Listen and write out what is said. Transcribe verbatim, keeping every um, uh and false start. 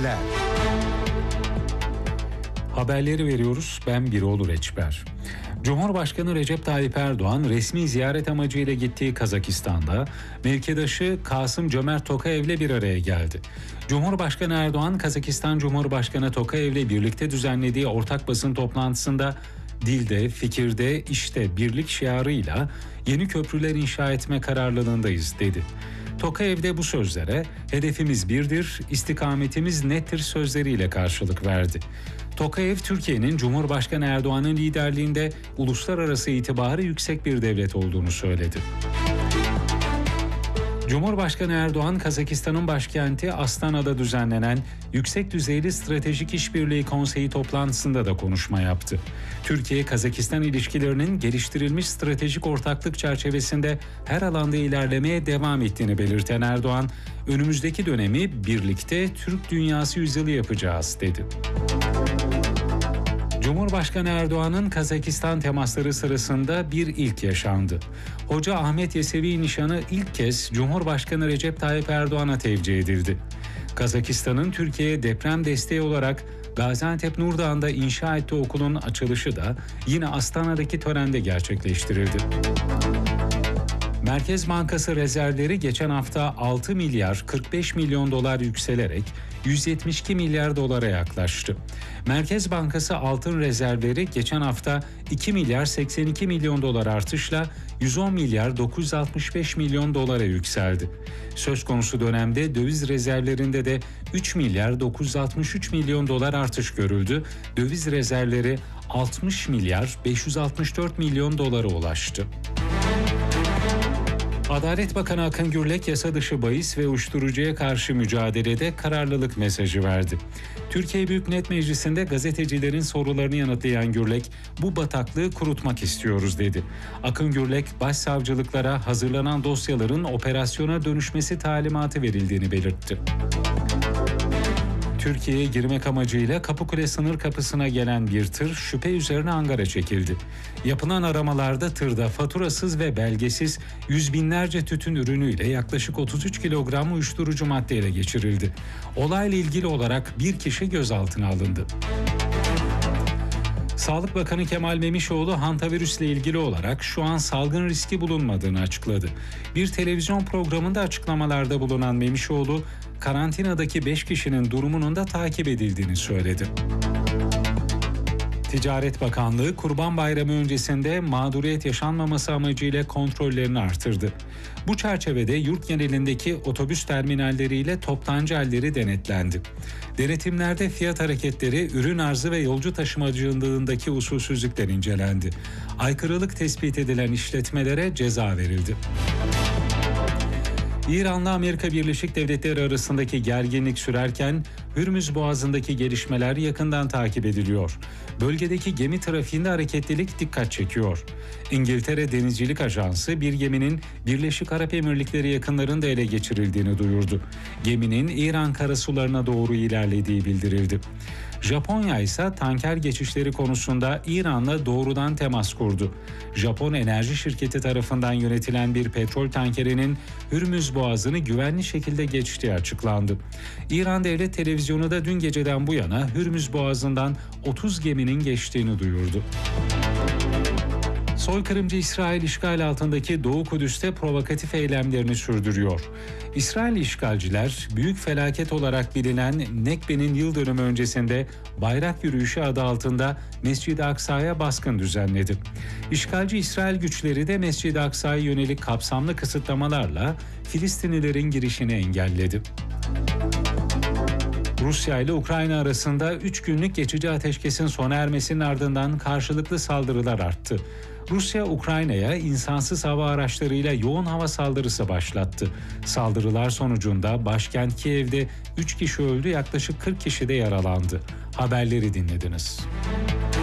Gelişmeler. Haberleri veriyoruz. Ben Biroğlu Reçber. Cumhurbaşkanı Recep Tayyip Erdoğan resmi ziyaret amacıyla gittiği Kazakistan'da mevkidaşı Kasım-Cömert Tokayev'le bir araya geldi. Cumhurbaşkanı Erdoğan, Kazakistan Cumhurbaşkanı Tokayev'le birlikte düzenlediği ortak basın toplantısında dilde, fikirde, işte birlik şiarıyla yeni köprüler inşa etme kararlılığındayız dedi. Tokayev de bu sözlere hedefimiz birdir, istikametimiz nettir sözleriyle karşılık verdi. Tokayev, Türkiye'nin Cumhurbaşkanı Erdoğan'ın liderliğinde uluslararası itibarı yüksek bir devlet olduğunu söyledi. Cumhurbaşkanı Erdoğan, Kazakistan'ın başkenti Astana'da düzenlenen Yüksek Düzeyli Stratejik İşbirliği Konseyi toplantısında da konuşma yaptı. Türkiye-Kazakistan ilişkilerinin geliştirilmiş stratejik ortaklık çerçevesinde her alanda ilerlemeye devam ettiğini belirten Erdoğan, önümüzdeki dönemi birlikte Türk dünyası yüzyılı yapacağız dedi. Cumhurbaşkanı Erdoğan'ın Kazakistan temasları sırasında bir ilk yaşandı. Hoca Ahmet Yesevi nişanı ilk kez Cumhurbaşkanı Recep Tayyip Erdoğan'a tevcih edildi. Kazakistan'ın Türkiye'ye deprem desteği olarak Gaziantep Nurdağ'ında inşa ettiği okulun açılışı da yine Astana'daki törende gerçekleştirildi. Merkez Bankası rezervleri geçen hafta altı milyar kırk beş milyon dolar yükselerek yüz yetmiş iki milyar dolara yaklaştı. Merkez Bankası altın rezervleri geçen hafta iki milyar seksen iki milyon dolar artışla yüz on milyar dokuz yüz altmış beş milyon dolara yükseldi. Söz konusu dönemde döviz rezervlerinde de üç milyar dokuz yüz altmış üç milyon dolar artış görüldü. Döviz rezervleri altmış milyar beş yüz altmış dört milyon dolara ulaştı. Adalet Bakanı Akın Gürlek, yasa dışı bahis ve uyuşturucuya karşı mücadelede kararlılık mesajı verdi. Türkiye Büyük Millet Meclisi'nde gazetecilerin sorularını yanıtlayan Gürlek, bu bataklığı kurutmak istiyoruz dedi. Akın Gürlek, başsavcılıklara hazırlanan dosyaların operasyona dönüşmesi talimatı verildiğini belirtti. Türkiye'ye girmek amacıyla Kapıkule sınır kapısına gelen bir tır şüphe üzerine Ankara çekildi. Yapılan aramalarda tırda faturasız ve belgesiz yüz binlerce tütün ürünüyle yaklaşık otuz üç kilogram uyuşturucu madde ele geçirildi. Olayla ilgili olarak bir kişi gözaltına alındı. Sağlık Bakanı Kemal Memişoğlu, hantavirüsle ilgili olarak şu an salgın riski bulunmadığını açıkladı. Bir televizyon programında açıklamalarda bulunan Memişoğlu, karantinadaki beş kişinin durumunun da takip edildiğini söyledi. Ticaret Bakanlığı, Kurban Bayramı öncesinde mağduriyet yaşanmaması amacıyla kontrollerini artırdı. Bu çerçevede yurt genelindeki otobüs terminalleriyle toptancı halleri denetlendi. Denetimlerde fiyat hareketleri, ürün arzı ve yolcu taşımacılığındaki usulsüzlükler incelendi. Aykırılık tespit edilen işletmelere ceza verildi. İran'la Amerika Birleşik Devletleri arasındaki gerginlik sürerken Hürmüz Boğazı'ndaki gelişmeler yakından takip ediliyor. Bölgedeki gemi trafiğinde hareketlilik dikkat çekiyor. İngiltere Denizcilik Ajansı bir geminin Birleşik Arap Emirlikleri yakınlarında ele geçirildiğini duyurdu. Geminin İran karasularına doğru ilerlediği bildirildi. Japonya ise tanker geçişleri konusunda İran'la doğrudan temas kurdu. Japon enerji şirketi tarafından yönetilen bir petrol tankerinin Hürmüz Boğazı'nı güvenli şekilde geçtiği açıklandı. İran Devlet Televizyonu da dün geceden bu yana Hürmüz Boğazı'ndan otuz geminin geçtiğini duyurdu. Soykırımcı İsrail işgal altındaki Doğu Kudüs'te provokatif eylemlerini sürdürüyor. İsrail işgalciler büyük felaket olarak bilinen Nekbe'nin yıl dönümü öncesinde bayrak yürüyüşü adı altında Mescid-i Aksa'ya baskın düzenledi. İşgalci İsrail güçleri de Mescid-i Aksa'ya yönelik kapsamlı kısıtlamalarla Filistinlilerin girişini engelledi. Rusya ile Ukrayna arasında üç günlük geçici ateşkesin sona ermesinin ardından karşılıklı saldırılar arttı. Rusya, Ukrayna'ya insansız hava araçlarıyla yoğun hava saldırısı başlattı. Saldırılar sonucunda başkent Kiev'de üç kişi öldü, yaklaşık kırk kişi de yaralandı. Haberleri dinlediniz.